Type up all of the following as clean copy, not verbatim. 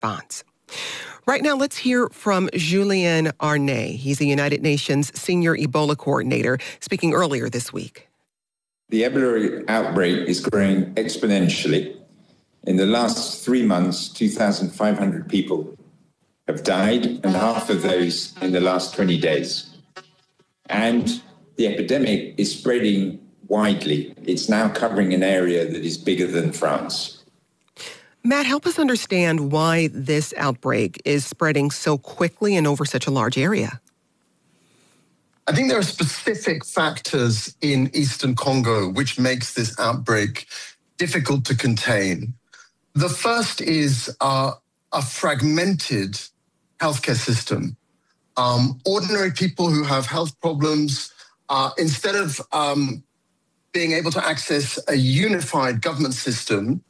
response. Right now, let's hear from Julien Arnay. He's the United Nations Senior Ebola Coordinator, speaking earlier this week. The Ebola outbreak is growing exponentially. In the last 3 months, 2,500 people have died, and half of those in the last 20 days. And the epidemic is spreading widely. It's now covering an area that is bigger than France. Matt, help us understand why this outbreak is spreading so quickly and over such a large area. I think there are specific factors in Eastern Congo which makes this outbreak difficult to contain. The first is a fragmented healthcare system. Ordinary people who have health problems, instead of being able to access a unified government system,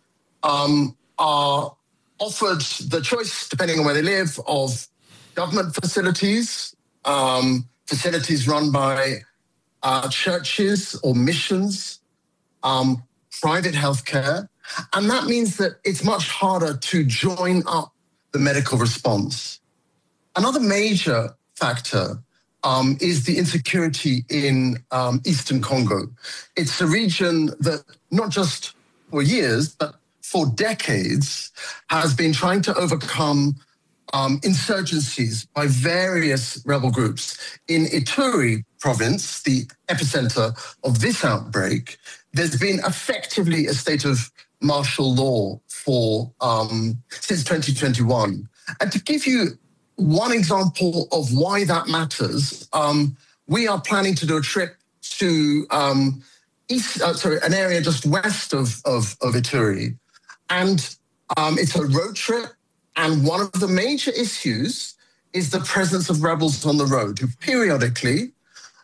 are offered the choice, depending on where they live, of government facilities, facilities run by churches or missions, private healthcare. And that means that it's much harder to join up the medical response. Another major factor is the insecurity in Eastern Congo. It's a region that not just for years, but for decades has been trying to overcome insurgencies by various rebel groups. In Ituri province, the epicenter of this outbreak, there's been effectively a state of martial law for since 2021. And to give you one example of why that matters, we are planning to do a trip to an area just west of Ituri. And it's a road trip. And one of the major issues is the presence of rebels on the road who periodically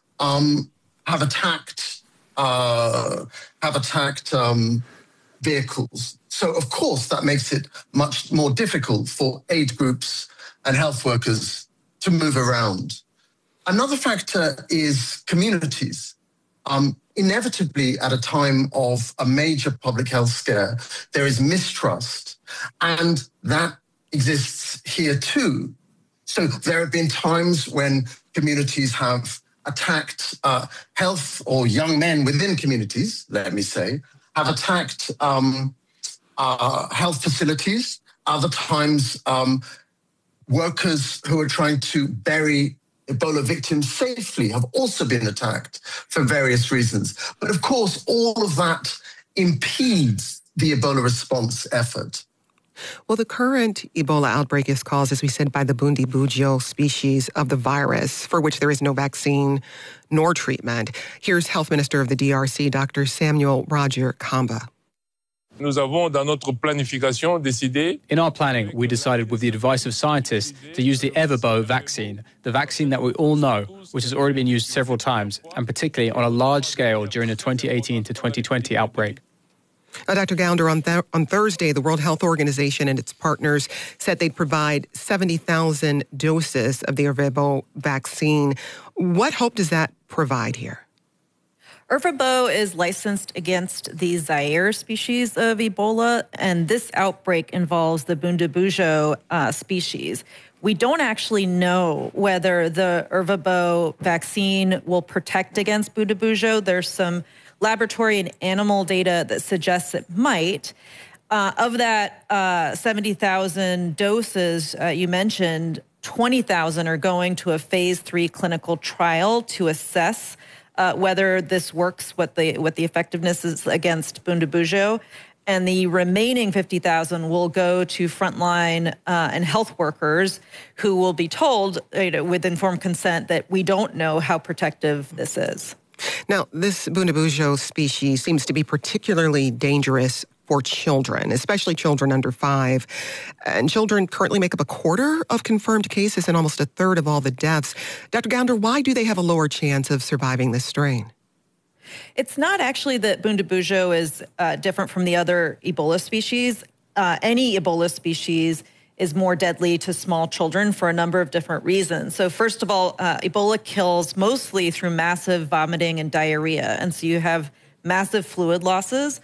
have attacked vehicles. So, of course, that makes it much more difficult for aid groups and health workers to move around. Another factor is communities. Inevitably, at a time of a major public health scare, there is mistrust, and that exists here too. So there have been times when communities have attacked health, or young men within communities, let me say, have attacked health facilities. Other times, workers who are trying to bury Ebola victims safely have also been attacked for various reasons. But of course, all of that impedes the Ebola response effort. Well, the current Ebola outbreak is caused, as we said, by the Bundibugyo species of the virus, for which there is no vaccine nor treatment. Here's Health Minister of the DRC, Dr. Samuel Roger Kamba. In our planning, we decided with the advice of scientists to use the Ervebo vaccine, the vaccine that we all know, which has already been used several times, and particularly on a large scale during the 2018 to 2020 outbreak. Dr. Gounder, on Thursday, the World Health Organization and its partners said they'd provide 70,000 doses of the Ervebo vaccine. What hope does that provide here? Ervebo is licensed against the Zaire species of Ebola, and this outbreak involves the Bundibugyo species. We don't actually know whether the Ervebo vaccine will protect against Bundibugyo. There's some laboratory and animal data that suggests it might. Of that 70,000 doses you mentioned, 20,000 are going to a phase 3 clinical trial to assess whether this works, what the effectiveness is against Bundibugyo. And the remaining 50,000 will go to frontline and health workers who will be told, with informed consent, that we don't know how protective this is. Now, this Bundibugyo species seems to be particularly dangerous for children, especially children under 5. And children currently make up a quarter of confirmed cases and almost a third of all the deaths. Dr. Gounder, why do they have a lower chance of surviving this strain? It's not actually that Bundibugyo is different from the other Ebola species. Any Ebola species is more deadly to small children for a number of different reasons. So first of all, Ebola kills mostly through massive vomiting and diarrhea. And so you have massive fluid losses.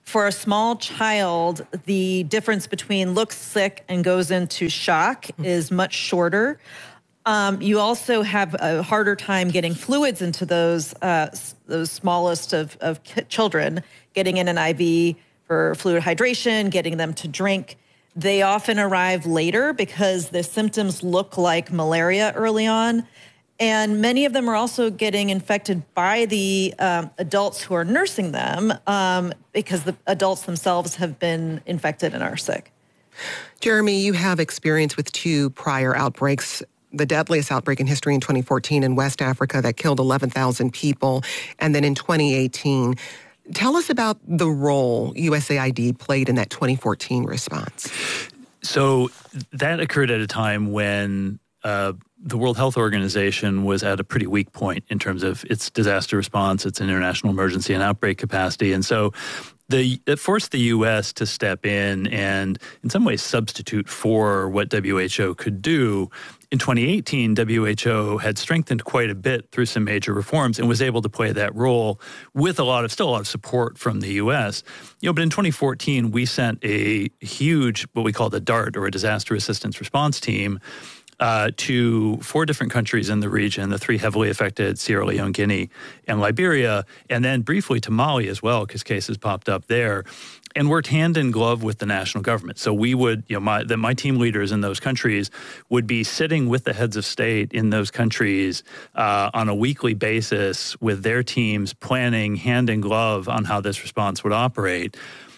For a small child, the difference between looks sick and goes into shock is much shorter. You also have a harder time getting fluids into those smallest of children, getting in an IV for fluid hydration, getting them to drink. They often arrive later because the symptoms look like malaria early on. And many of them are also getting infected by the adults who are nursing them because the adults themselves have been infected and are sick. Jeremy, you have experience with 2 prior outbreaks. The deadliest outbreak in history in 2014 in West Africa that killed 11,000 people, and then in 2018. Tell us about the role USAID played in that 2014 response. So that occurred at a time when the World Health Organization was at a pretty weak point in terms of its disaster response, its international emergency and outbreak capacity. And so it forced the U.S. to step in and in some ways substitute for what WHO could do. In 2018, WHO had strengthened quite a bit through some major reforms and was able to play that role with still a lot of support from the U.S. But in 2014, we sent a huge, what we call the DART, or a Disaster Assistance Response Team, to 4 different countries in the region, the 3 heavily affected, Sierra Leone, Guinea, and Liberia, and then briefly to Mali as well, because cases popped up there, and worked hand in glove with the national government. So we would, my team leaders in those countries would be sitting with the heads of state in those countries on a weekly basis with their teams, planning hand in glove on how this response would operate.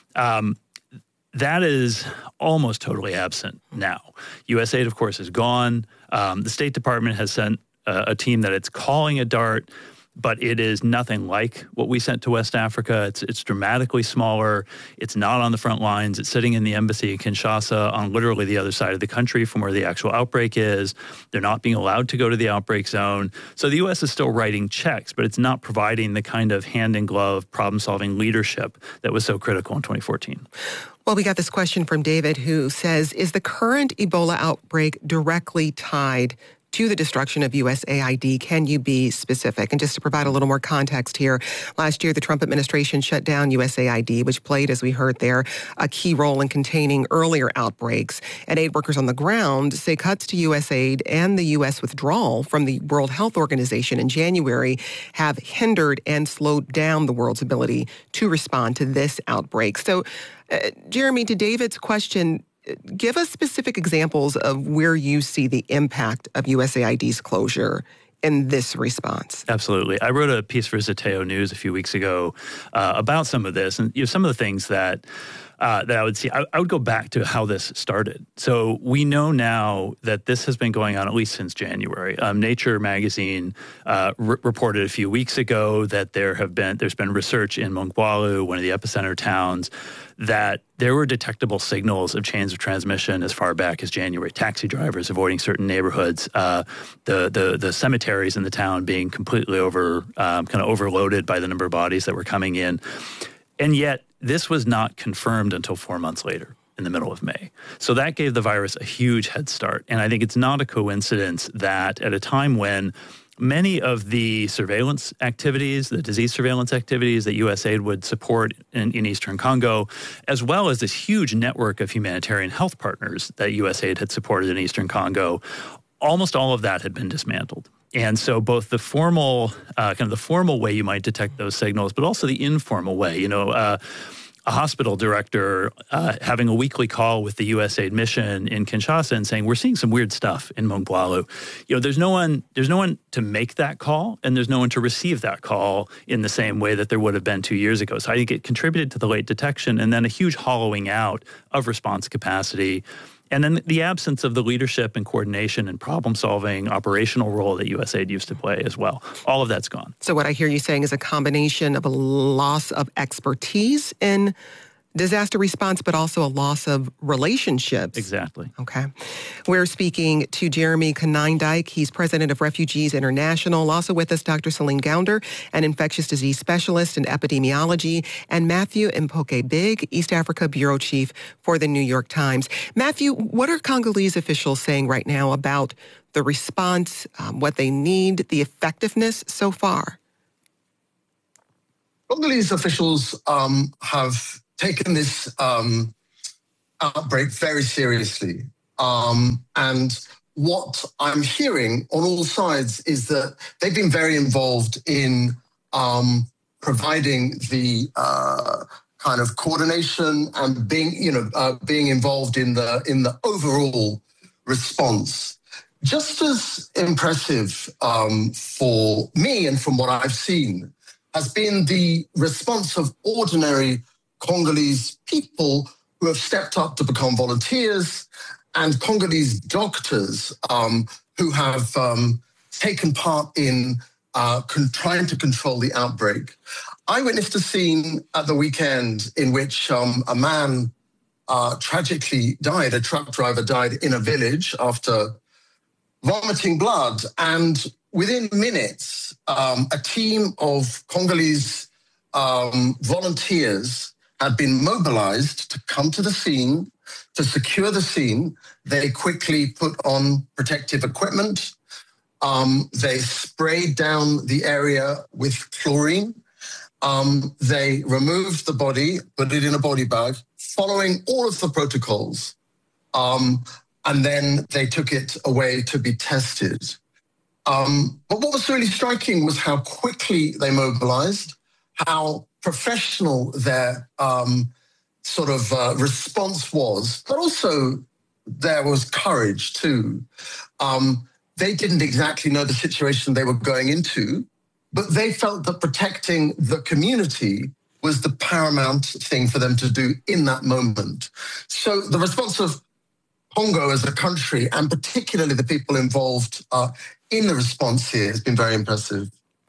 That is almost totally absent now. USAID, of course, is gone. The State Department has sent a team that it's calling a DART, but it is nothing like what we sent to West Africa. It's dramatically smaller. It's not on the front lines. It's sitting in the embassy in Kinshasa on literally the other side of the country from where the actual outbreak is. They're not being allowed to go to the outbreak zone. So the U.S. is still writing checks, but it's not providing the kind of hand-in-glove problem-solving leadership that was so critical in 2014. Well, we got this question from David who says, is the current Ebola outbreak directly tied to the destruction of USAID? Can you be specific? And just to provide a little more context here, last year the Trump administration shut down USAID, which played, as we heard there, a key role in containing earlier outbreaks. And aid workers on the ground say cuts to USAID and the U.S. withdrawal from the World Health Organization in January have hindered and slowed down the world's ability to respond to this outbreak. So, Jeremy, to David's question, give us specific examples of where you see the impact of USAID's closure in this response. Absolutely. I wrote a piece for Zateo News a few weeks ago about some of this, and some of the things that I would see. I would go back to how this started. So we know now that this has been going on at least since January. Nature magazine reported a few weeks ago that there's been research in Mongwalu, one of the epicenter towns, that there were detectable signals of chains of transmission as far back as January. Taxi drivers avoiding certain neighborhoods, the cemeteries in the town being completely overloaded by the number of bodies that were coming in, and yet this was not confirmed until 4 months later, in the middle of May. So that gave the virus a huge head start. And I think it's not a coincidence that at a time when many of the surveillance activities, the disease surveillance activities that USAID would support in Eastern Congo, as well as this huge network of humanitarian health partners that USAID had supported in Eastern Congo, almost all of that had been dismantled. And so both the formal, the formal way you might detect those signals, but also the informal way, a hospital director having a weekly call with the USAID mission in Kinshasa and saying, we're seeing some weird stuff in Mongwalu. There's no one to make that call, and there's no one to receive that call in the same way that there would have been 2 years ago. So I think it contributed to the late detection and then a huge hollowing out of response capacity. And then the absence of the leadership and coordination and problem-solving operational role that USAID used to play as well. All of that's gone. So what I hear you saying is a combination of a loss of expertise in disaster response, but also a loss of relationships. Exactly. Okay. We're speaking to Jeremy Konyndyk. He's president of Refugees International. Also with us, Dr. Celine Gounder, an infectious disease specialist in epidemiology, and Matthew Mpoke-Big, East Africa bureau chief for the New York Times. Matthew, what are Congolese officials saying right now about the response, what they need, the effectiveness so far? Congolese officials have taken this outbreak very seriously. And what I'm hearing on all sides is that they've been very involved in providing the kind of coordination and being involved in the overall response. Just as impressive for me and from what I've seen has been the response of ordinary Congolese people who have stepped up to become volunteers, and Congolese doctors who have taken part in trying to control the outbreak. I witnessed a scene at the weekend in which a man tragically died. A truck driver died in a village after vomiting blood. And within minutes, a team of Congolese volunteers had been mobilized to come to the scene, to secure the scene. They quickly put on protective equipment. They sprayed down the area with chlorine. They removed the body, put it in a body bag, following all of the protocols. And then they took it away to be tested. But what was really striking was how quickly they mobilized, how professional their response was, but also there was courage too. They didn't exactly know the situation they were going into, but they felt that protecting the community was the paramount thing for them to do in that moment. So the response of Congo as a country, and particularly the people involved in the response here, has been very impressive.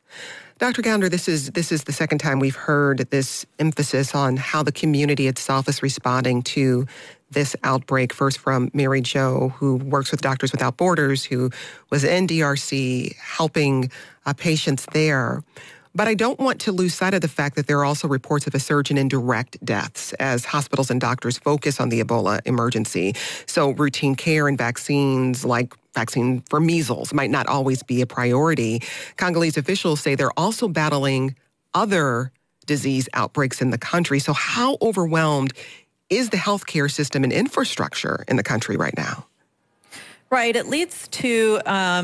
Dr. Gounder, this is the second time we've heard this emphasis on how the community itself is responding to this outbreak. First from Mary Jo, who works with Doctors Without Borders, who was in DRC helping patients there. But I don't want to lose sight of the fact that there are also reports of a surge in indirect deaths as hospitals and doctors focus on the Ebola emergency. So routine care and vaccines, like vaccine for measles, might not always be a priority. Congolese officials say they're also battling other disease outbreaks in the country. So how overwhelmed is the healthcare system and infrastructure in the country right now? Right. It leads to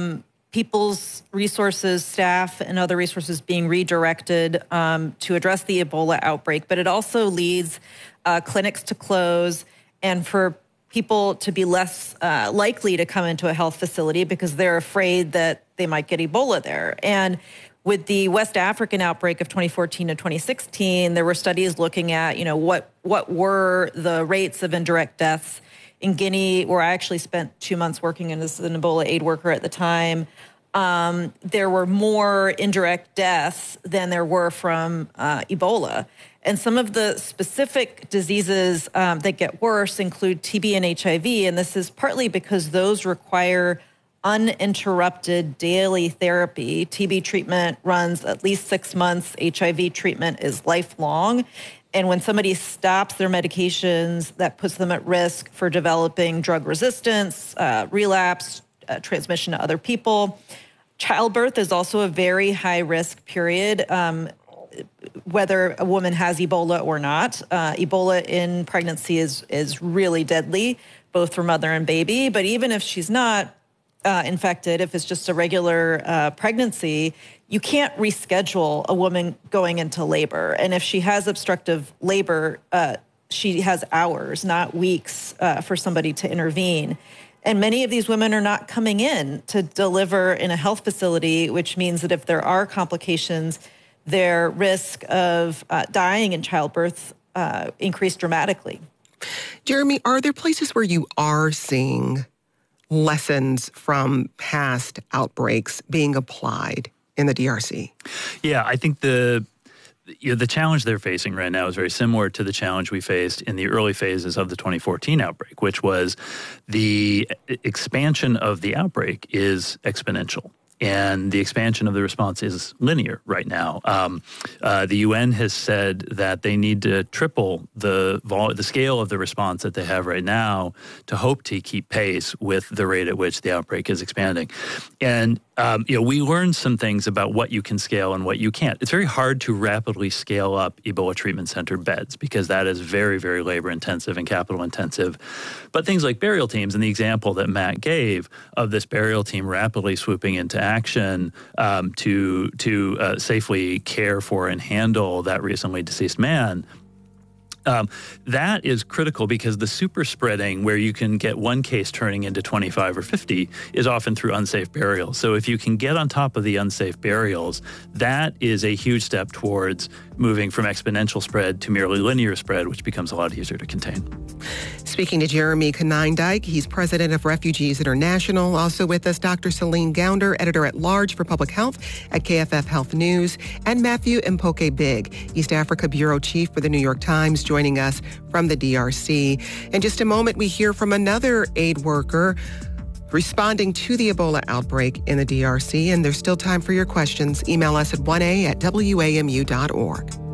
people's resources, staff, and other resources being redirected to address the Ebola outbreak. But it also leads clinics to close and for people to be less likely to come into a health facility because they're afraid that they might get Ebola there. And with the West African outbreak of 2014 to 2016, there were studies looking at, what were the rates of indirect deaths in Guinea, where I actually spent 2 months working as an Ebola aid worker at the time. There were more indirect deaths than there were from Ebola. And some of the specific diseases that get worse include TB and HIV, and this is partly because those require uninterrupted daily therapy. TB treatment runs at least 6 months. HIV treatment is lifelong. And when somebody stops their medications, that puts them at risk for developing drug resistance, relapse, transmission to other people. Childbirth is also a very high risk period, whether a woman has Ebola or not. Ebola in pregnancy is really deadly, both for mother and baby. But even if she's not infected, if it's just a regular pregnancy, you can't reschedule a woman going into labor. And if she has obstructive labor, she has hours, not weeks, for somebody to intervene. And many of these women are not coming in to deliver in a health facility, which means that if there are complications, their risk of dying in childbirth increased dramatically. Jeremy, are there places where you are seeing lessons from past outbreaks being applied in the DRC? Yeah, I think the challenge they're facing right now is very similar to the challenge we faced in the early phases of the 2014 outbreak, which was the expansion of the outbreak is exponential. And the expansion of the response is linear right now. The UN has said that they need to triple the scale of the response that they have right now to hope to keep pace with the rate at which the outbreak is expanding. And we learned some things about what you can scale and what you can't. It's very hard to rapidly scale up Ebola treatment center beds because that is very, very labor intensive and capital intensive. But things like burial teams, and the example that Matt gave of this burial team rapidly swooping into action to safely care for and handle that recently deceased man, that is critical because the super spreading where you can get one case turning into 25 or 50 is often through unsafe burials. So if you can get on top of the unsafe burials, that is a huge step towards moving from exponential spread to merely linear spread, which becomes a lot easier to contain. Speaking to Jeremy Konyndyk, he's president of Refugees International. Also with us, Dr. Celine Gounder, editor-at-large for public health at KFF Health News, and Matthew Mpoke-Big, East Africa bureau chief for the New York Times, joining us from the DRC. In just a moment, we hear from another aid worker responding to the Ebola outbreak in the DRC, and there's still time for your questions. Email us at 1a@wamu.org.